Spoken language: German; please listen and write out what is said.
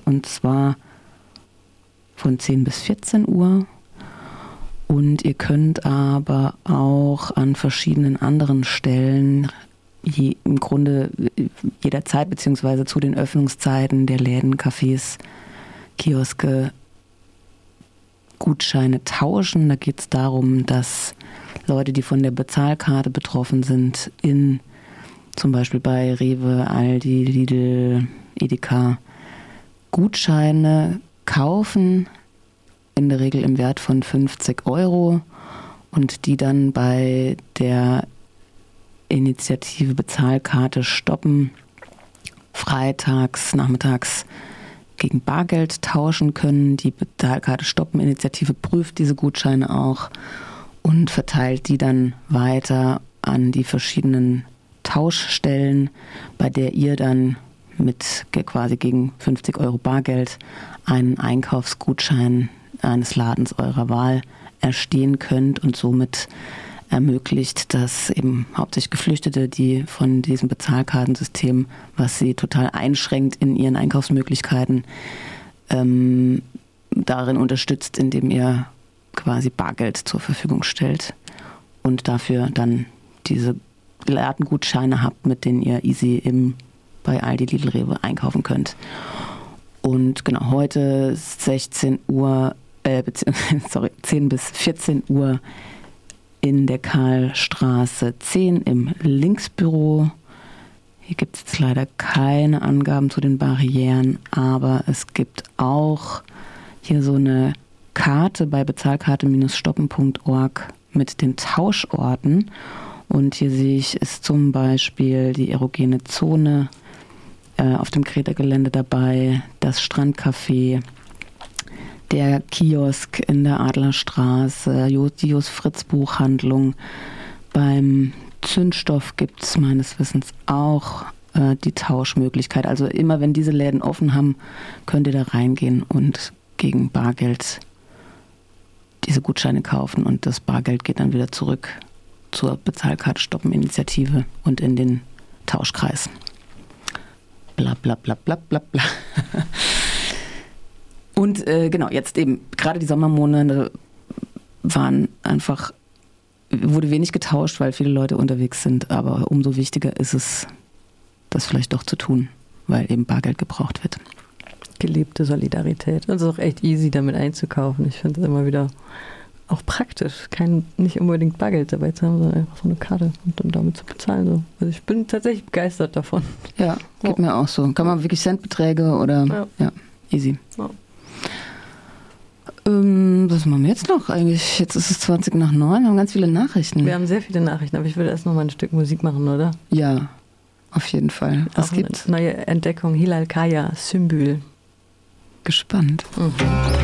und zwar von 10 bis 14 Uhr. Und ihr könnt aber auch an verschiedenen anderen Stellen im Grunde jederzeit beziehungsweise zu den Öffnungszeiten der Läden, Cafés, Kioske Gutscheine tauschen. Da geht es darum, dass Leute, die von der Bezahlkarte betroffen sind, zum Beispiel bei Rewe, Aldi, Lidl, Edeka, Gutscheine kaufen, in der Regel im Wert von 50 € und die dann bei der Initiative Bezahlkarte stoppen, freitags, nachmittags gegen Bargeld tauschen können. Die Bezahlkarte stoppen Initiative prüft diese Gutscheine auch und verteilt die dann weiter an die verschiedenen Tauschstellen, bei der ihr dann mit quasi gegen 50 € Bargeld einen Einkaufsgutschein eines Ladens eurer Wahl erstehen könnt und somit ermöglicht, dass eben hauptsächlich Geflüchtete, die von diesem Bezahlkartensystem, was sie total einschränkt in ihren Einkaufsmöglichkeiten, darin unterstützt, indem ihr quasi Bargeld zur Verfügung stellt und dafür dann diese Ladengutscheine habt, mit denen ihr easy bei Aldi, Lidl, Rewe einkaufen könnt. Und genau, heute 16 Uhr, 10 bis 14 Uhr in der Karlstraße 10 im Linksbüro. Hier gibt es jetzt leider keine Angaben zu den Barrieren, aber es gibt auch hier so eine Karte bei bezahlkarte-stoppen.org mit den Tauschorten. Und hier sehe ich, ist zum Beispiel die erogene Zone auf dem Kreta-Gelände dabei, das Strandcafé, der Kiosk in der Adlerstraße, die Jos-Fritz-Buchhandlung. Beim Zündstoff gibt es meines Wissens auch die Tauschmöglichkeit. Also immer wenn diese Läden offen haben, könnt ihr da reingehen und gegen Bargeld diese Gutscheine kaufen und das Bargeld geht dann wieder zurück zur Bezahlkarte-Stoppen-Initiative und in den Tauschkreis. Bla bla bla bla bla bla. Und genau, jetzt eben, gerade die Sommermonate wurde wenig getauscht, weil viele Leute unterwegs sind, aber umso wichtiger ist es, das vielleicht doch zu tun, weil eben Bargeld gebraucht wird. Gelebte Solidarität. Und es ist auch echt easy, damit einzukaufen. Ich finde es immer wieder auch praktisch, nicht unbedingt Bargeld dabei zu haben, sondern einfach so eine Karte und dann damit zu bezahlen. So. Also ich bin tatsächlich begeistert davon. Ja, geht mir auch so. Kann man wirklich Centbeträge oder ja easy. Ja. Was machen wir jetzt noch eigentlich? Jetzt ist es 20 nach 9, wir haben ganz viele Nachrichten. Wir haben sehr viele Nachrichten, aber ich würde erst noch mal ein Stück Musik machen, oder? Ja, auf jeden Fall. Es gibt eine neue Entdeckung, Hilal Kaya, Symbol. Gespannt. Mhm.